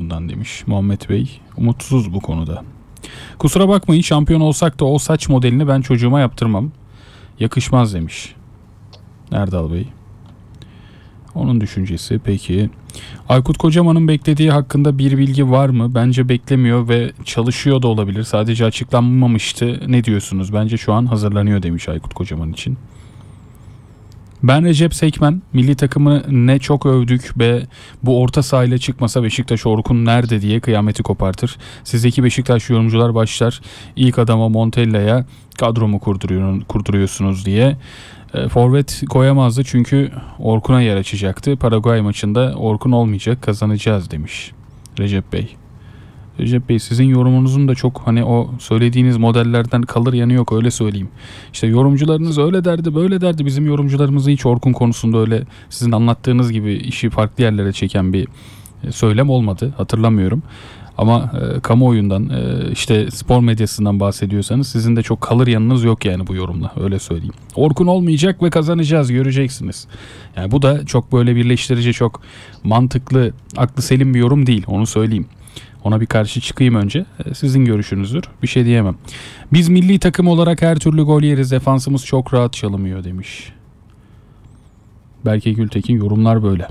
oyunundan demiş Muhammed Bey. Umutsuz bu konuda. Kusura bakmayın, şampiyon olsak da o saç modelini ben çocuğuma yaptırmam. Yakışmaz demiş Erdal Bey. Onun düşüncesi. Peki Aykut Kocaman'ın beklediği hakkında bir bilgi var mı? Bence beklemiyor ve çalışıyor da olabilir. Sadece açıklanmamıştı. Ne diyorsunuz? Bence şu an hazırlanıyor demiş Aykut Kocaman için. Ben Recep Sekmen, milli takımı ne çok övdük ve bu orta sahayla çıkmasa Beşiktaş Orkun nerede diye kıyameti kopartır. Sizdeki Beşiktaş yorumcular başlar ilk adama Montella'ya kadromu kurduruyorsunuz diye. Forvet koyamazdı çünkü Orkun'a yer açacaktı. Paraguay maçında Orkun olmayacak, kazanacağız demiş Recep Bey. Recep Bey, sizin yorumunuzun da çok hani o söylediğiniz modellerden kalır yanı yok, öyle söyleyeyim. İşte yorumcularınız öyle derdi böyle derdi, bizim yorumcularımız hiç Orkun konusunda öyle sizin anlattığınız gibi işi farklı yerlere çeken bir söylem olmadı, hatırlamıyorum. Ama kamuoyundan işte spor medyasından bahsediyorsanız sizin de çok kalır yanınız yok yani bu yorumla, öyle söyleyeyim. Orkun olmayacak ve kazanacağız, göreceksiniz. Yani bu da çok böyle birleştirici, çok mantıklı, aklı selim bir yorum değil, onu söyleyeyim. Ona bir karşı çıkayım önce. Sizin görüşünüzdür. Bir şey diyemem. Biz milli takım olarak her türlü gol yeriz. Defansımız çok rahat çalımıyor demiş Berke Gültekin. Yorumlar böyle.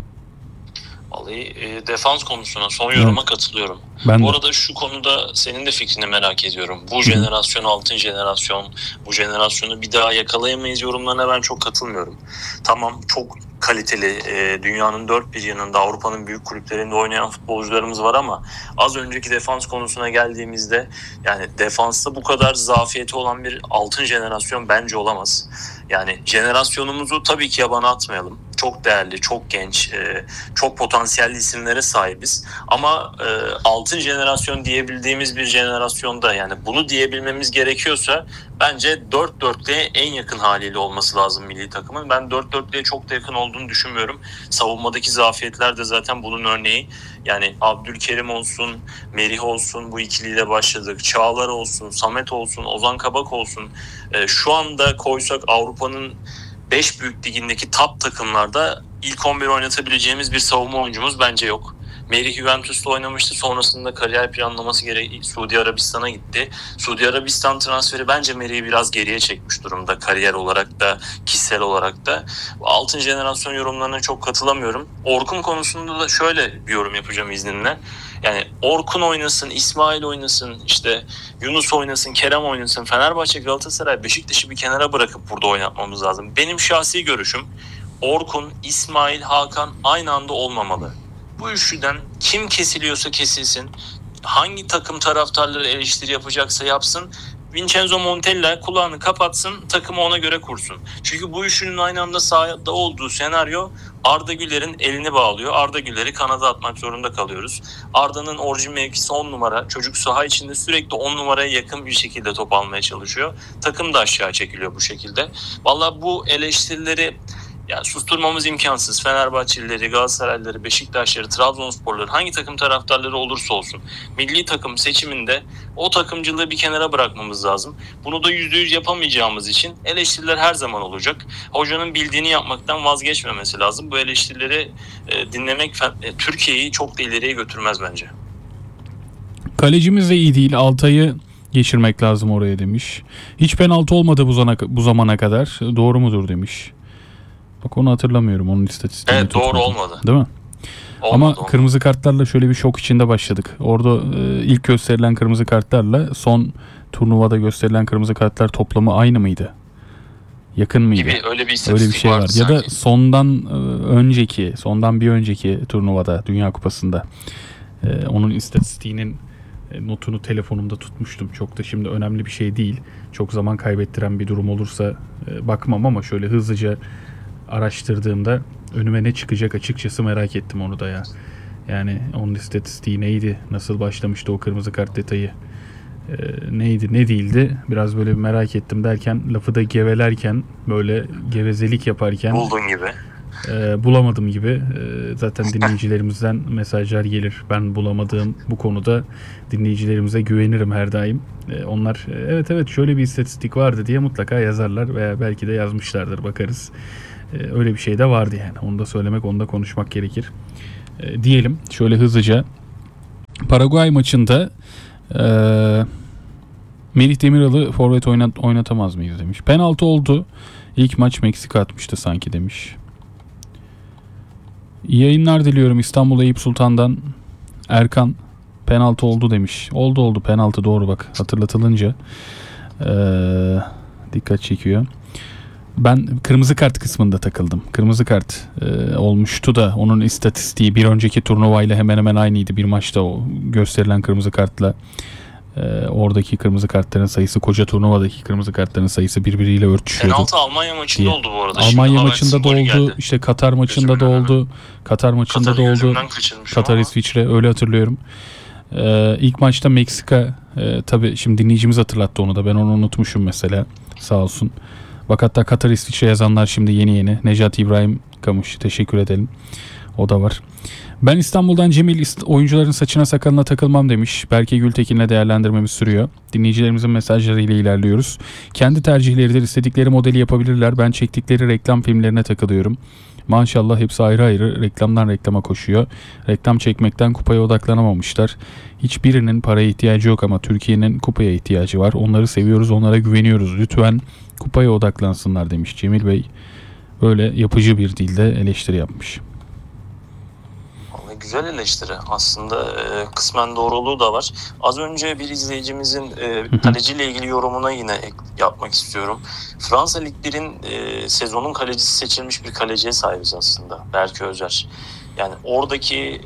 Vallahi defans konusuna son yoruma katılıyorum. Bu arada şu konuda senin de fikrini merak ediyorum. Bu jenerasyon altın jenerasyon, bu jenerasyonu bir daha yakalayamayız yorumlarına ben çok katılmıyorum. Tamam, çok kaliteli, dünyanın dört bir yanında, Avrupa'nın büyük kulüplerinde oynayan futbolcularımız var ama az önceki defans konusuna geldiğimizde yani defansta bu kadar zafiyeti olan bir altın jenerasyon bence olamaz. Yani jenerasyonumuzu tabii ki yabana atmayalım. Çok değerli, çok genç, çok potansiyelli isimlere sahibiz. Ama altın jenerasyon diyebildiğimiz bir jenerasyonda, yani bunu diyebilmemiz gerekiyorsa bence 4-4'lüğe en yakın haliyle olması lazım milli takımın. Ben 4-4'lüğe çok da yakın olduğunu düşünmüyorum. Savunmadaki zafiyetler de zaten bunun örneği. Yani Abdülkerim olsun, Merih olsun, bu ikiliyle başladık. Çağlar olsun, Samet olsun, Ozan Kabak olsun. Şu anda koysak Avrupa'nın 5 büyük ligindeki top takımlarda ilk 11 oynatabileceğimiz bir savunma oyuncumuz bence yok. Merih Juventus'ta oynamıştı. Sonrasında kariyer planlaması gereği Suudi Arabistan'a gitti. Suudi Arabistan transferi bence Merih'i biraz geriye çekmiş durumda. Kariyer olarak da, kişisel olarak da. Altın jenerasyon yorumlarına çok katılamıyorum. Orkun konusunda da şöyle bir yorum yapacağım izninle. Yani Orkun oynasın, İsmail oynasın, işte Yunus oynasın, Kerem oynasın. Fenerbahçe, Galatasaray, Beşiktaş'ı bir kenara bırakıp burada oynatmamız lazım. Benim şahsi görüşüm, Orkun, İsmail, Hakan aynı anda olmamalı. Bu üçlüden kim kesiliyorsa kesilsin, hangi takım taraftarları eleştiri yapacaksa yapsın, Vincenzo Montella kulağını kapatsın, takımı ona göre kursun. Çünkü bu üçlünün aynı anda sahada olduğu senaryo Arda Güler'in elini bağlıyor. Arda Güler'i kanada atmak zorunda kalıyoruz. Arda'nın orijin mevkisi 10 numara. Çocuk saha içinde sürekli 10 numaraya yakın bir şekilde top almaya çalışıyor. Takım da aşağı çekiliyor bu şekilde. Vallahi bu eleştirileri yani susturmamız imkansız. Fenerbahçelileri, Galatasaraylıları, Beşiktaşları, Trabzonsporları, hangi takım taraftarları olursa olsun milli takım seçiminde o takımcılığı bir kenara bırakmamız lazım. Bunu da %100 yapamayacağımız için eleştiriler her zaman olacak. Hocanın bildiğini yapmaktan vazgeçmemesi lazım. Bu eleştirileri dinlemek Türkiye'yi çok da ileriye götürmez bence. Kalecimiz de iyi değil. Altay'ı geçirmek lazım oraya demiş. Hiç penaltı olmadı bu zamana kadar. Doğru mudur demiş. Bak onu hatırlamıyorum, onun istatistiğini. Evet, doğru olmadı. Değil mi? Olmadı. Kırmızı kartlarla şöyle bir şok içinde başladık. Orada ilk gösterilen kırmızı kartlarla son turnuvada gösterilen kırmızı kartlar toplamı aynı mıydı? Yakın mıydı? Gibi, öyle bir istatistik öyle bir şey var. sanki. Ya da sondan bir önceki turnuvada, Dünya Kupası'nda onun istatistiğinin notunu telefonumda tutmuştum. Çok da şimdi önemli bir şey değil. Çok zaman kaybettiren bir durum olursa bakmam ama şöyle hızlıca araştırdığımda önüme ne çıkacak açıkçası merak ettim onu da ya. Yani onun istatistiği neydi? Nasıl başlamıştı o kırmızı kart detayı? Neydi, ne değildi? Biraz böyle merak ettim derken, lafı da gevelerken, böyle gevezelik yaparken buldun gibi. Bulamadım gibi. Zaten dinleyicilerimizden mesajlar gelir. Ben bulamadığım bu konuda dinleyicilerimize güvenirim her daim. Onlar evet şöyle bir istatistik vardı diye mutlaka yazarlar veya belki de yazmışlardır, bakarız. Öyle bir şey de vardı yani. Onu da söylemek, onu da konuşmak gerekir. Diyelim şöyle hızlıca Paraguay maçında Melih Demiral'ı forvet oynatamaz mıyız demiş. Penaltı oldu. İlk maç Meksika atmıştı sanki demiş. İyi yayınlar diliyorum İstanbul Eyüp Sultan'dan. Erkan penaltı oldu demiş. Oldu penaltı, doğru bak, hatırlatılınca dikkat çekiyor. Ben kırmızı kart kısmında takıldım. Kırmızı kart olmuştu da onun istatistiği bir önceki turnuvayla hemen hemen aynıydı. Bir maçta o gösterilen kırmızı kartla oradaki kırmızı kartların sayısı, koca turnuvadaki kırmızı kartların sayısı birbiriyle örtüşüyordu. Penaltı Almanya maçında diye. oldu bu arada. Almanya maçında da oldu. İşte Katar maçında da oldu. Katar maçında da oldu. Katar İsviçre, öyle hatırlıyorum. İlk maçta Meksika, tabii şimdi dinleyicimiz hatırlattı onu da, ben onu unutmuşum mesela, sağ olsun. Bak hatta Katar İsviçre yazanlar şimdi yeni. Necati İbrahim Kamış, teşekkür edelim. O da var. Ben İstanbul'dan Cemil, oyuncuların saçına sakalına takılmam demiş. Berke Gültekin'le değerlendirmemiz sürüyor. Dinleyicilerimizin mesajlarıyla ilerliyoruz. Kendi tercihleridir, istedikleri modeli yapabilirler. Ben çektikleri reklam filmlerine takılıyorum. Maşallah hepsi ayrı ayrı reklamdan reklama koşuyor. Reklam çekmekten kupaya odaklanamamışlar. Hiçbirinin paraya ihtiyacı yok ama Türkiye'nin kupaya ihtiyacı var. Onları seviyoruz, onlara güveniyoruz. Lütfen kupaya odaklansınlar demiş Cemil Bey. Böyle yapıcı bir dilde eleştiri yapmış. Güzel eleştiri. Aslında kısmen doğruluğu da var. Az önce bir izleyicimizin kaleciyle ilgili yorumuna yine yapmak istiyorum. Fransa Lig 1'in sezonun kalecisi seçilmiş bir kaleciye sahibiz aslında. Berke Özer. Yani oradaki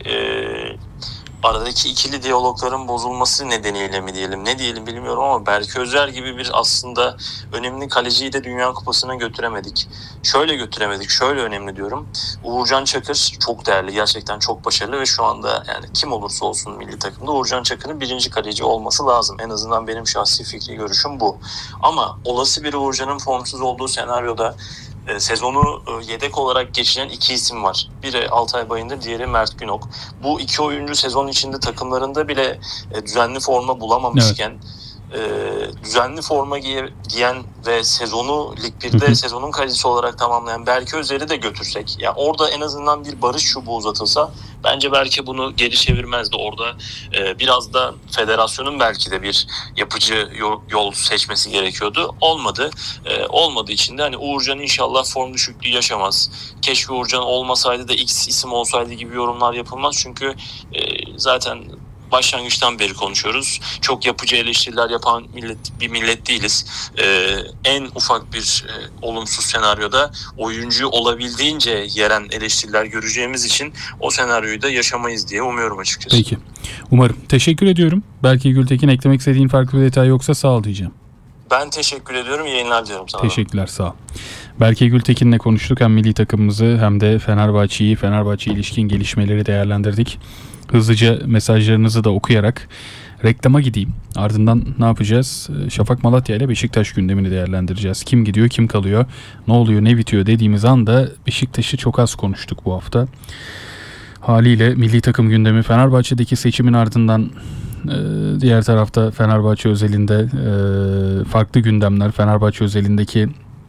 aradaki ikili diyalogların bozulması nedeniyle mi diyelim, ne diyelim bilmiyorum ama Berke Özer gibi bir aslında önemli kaleciyi de Dünya Kupası'na götüremedik. Şöyle önemli diyorum. Uğurcan Çakır çok değerli, gerçekten çok başarılı ve şu anda yani kim olursa olsun milli takımda Uğurcan Çakır'ın birinci kaleci olması lazım. En azından benim şahsi fikri görüşüm bu. Ama olası bir Uğurcan'ın formsuz olduğu senaryoda sezonu yedek olarak geçiren iki isim var. Biri Altay Bayındır, diğeri Mert Günok. Bu iki oyuncu sezon içinde takımlarında bile düzenli forma bulamamışken düzenli forma giyen ve sezonu Lig 1'de sezonun kalecisi olarak tamamlayan Berke Özer'i de götürsek, yani orada en azından bir barış çubuğu uzatılsa bence Berke bunu geri çevirmezdi. Orada biraz da federasyonun belki de bir yapıcı yol seçmesi gerekiyordu. Olmadığı için de hani Uğurcan inşallah form düşüklüğü yaşamaz. Keşke Uğurcan olmasaydı da X isim olsaydı gibi yorumlar yapılmaz. Çünkü zaten başlangıçtan beri konuşuyoruz. Çok yapıcı eleştiriler yapan bir millet değiliz. En ufak bir olumsuz senaryoda oyuncuyu olabildiğince yeren eleştiriler göreceğimiz için o senaryoyu da yaşamayız diye umuyorum açıkçası. Peki. Umarım. Teşekkür ediyorum. Belki Gültekin, eklemek istediğin farklı bir detay yoksa sağ ol diyeceğim. Ben teşekkür ediyorum. Yayınlar diliyorum sana. Teşekkürler, sağ ol. Berke Gültekin'le konuştuk. Hem milli takımımızı hem de Fenerbahçe ilişkin gelişmeleri değerlendirdik. Hızlıca mesajlarınızı da okuyarak reklama gideyim. Ardından ne yapacağız? Şafak Malatya ile Beşiktaş gündemini değerlendireceğiz. Kim gidiyor, kim kalıyor, ne oluyor, ne bitiyor dediğimiz anda Beşiktaş'ı çok az konuştuk bu hafta. Haliyle milli takım gündemi, Fenerbahçe'deki seçimin ardından diğer tarafta Fenerbahçe özelinde farklı gündemler, Fenerbahçe özelindeki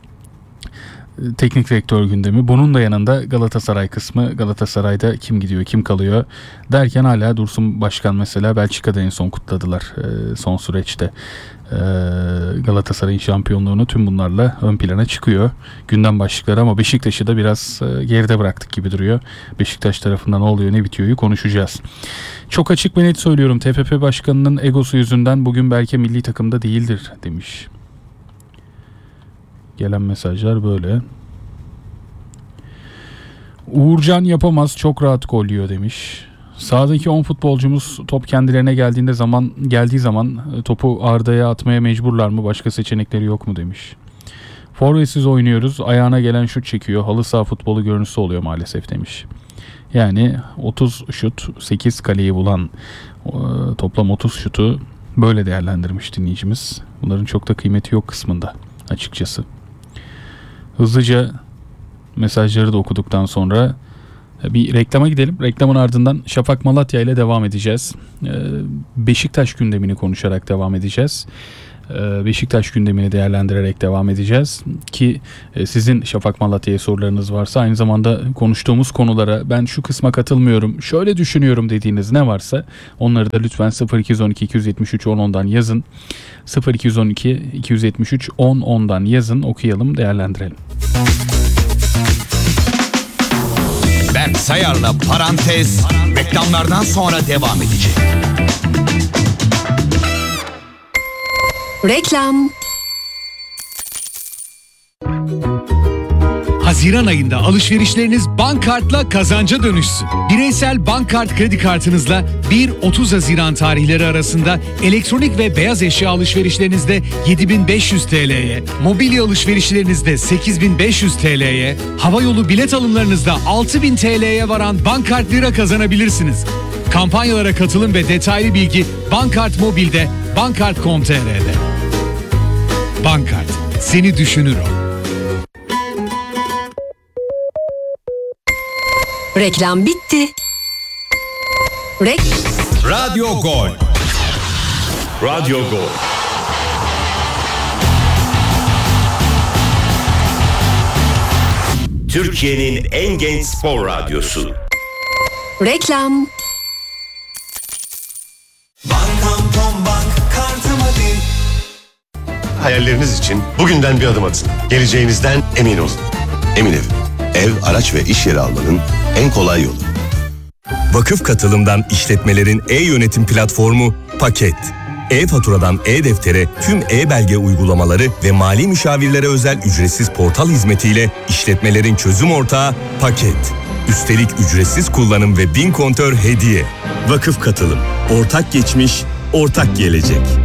teknik direktör gündemi. Bunun da yanında Galatasaray kısmı. Galatasaray'da kim gidiyor, kim kalıyor derken hala Dursun Başkan mesela Belçika'da en son kutladılar son süreçte. Galatasaray'ın şampiyonluğunu, tüm bunlarla ön plana çıkıyor gündem başlıkları ama Beşiktaş'ı da biraz geride bıraktık gibi duruyor. Beşiktaş tarafında ne oluyor, ne bitiyor'yu konuşacağız. Çok açık ve net söylüyorum. TFF Başkanı'nın egosu yüzünden bugün belki milli takımda değildir demiş. Gelen mesajlar böyle. Uğurcan yapamaz, çok rahat gol yiyor demiş. Sahadaki 10 futbolcumuz top kendilerine geldiği zaman topu Arda'ya atmaya mecburlar mı? Başka seçenekleri yok mu demiş. Forvetsiz oynuyoruz. Ayağına gelen şut çekiyor. Halı saha futbolu görüntüsü oluyor maalesef demiş. Yani 30 şut, 8 kaleyi bulan toplam 30 şutu böyle değerlendirmiş dinleyicimiz. Bunların çok da kıymeti yok kısmında açıkçası. Hızlıca mesajları da okuduktan sonra bir reklama gidelim. Reklamın ardından Şafak Malatya ile devam edeceğiz. Beşiktaş gündemini konuşarak devam edeceğiz. Beşiktaş gündemini değerlendirerek devam edeceğiz. Ki sizin Şafak Malatya'ya sorularınız varsa, aynı zamanda konuştuğumuz konulara ben şu kısma katılmıyorum, şöyle düşünüyorum dediğiniz ne varsa onları da lütfen 0212 273 1010'dan yazın. 0212 273 1010'dan yazın, okuyalım, değerlendirelim. Ben Sayar'la Parantez reklamlardan sonra devam edecek. Reklam. Haziran ayında alışverişleriniz Bankkart'la kazanca dönüşsün. Bireysel Bankkart kredi kartınızla 1-30 Haziran tarihleri arasında elektronik ve beyaz eşya alışverişlerinizde 7.500 TL'ye, mobilya alışverişlerinizde 8.500 TL'ye, havayolu bilet alımlarınızda 6.000 TL'ye varan Bankkart lira kazanabilirsiniz. Kampanyalara katılım ve detaylı bilgi Bankkart Mobil'de, bankkart.com.tr'de. Bankkart, seni düşünür o. Reklam bitti. Radyo Gol. Radyo Gol. Türkiye'nin en genç spor radyosu. Reklam. Hayalleriniz için bugünden bir adım atın. Geleceğinizden emin olun. Emin ev, araç ve iş yeri almanın en kolay yolu. Vakıf Katılım'dan işletmelerin e-yönetim platformu Paket. E-faturadan e-deftere tüm e-belge uygulamaları ve mali müşavirlere özel ücretsiz portal hizmetiyle işletmelerin çözüm ortağı Paket. Üstelik ücretsiz kullanım ve 1000 kontör hediye. Vakıf Katılım. Ortak geçmiş, ortak gelecek.